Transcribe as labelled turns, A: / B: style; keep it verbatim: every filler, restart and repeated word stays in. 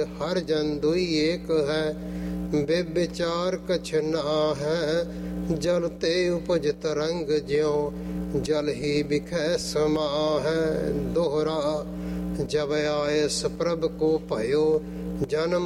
A: हर जन दुई एक है। बेविचार कछ ना है, जल ते उपज तरंग ज्यों, जल ही बिखै समा है। दोहरा जब आए सप्रभ को भयो, जन्म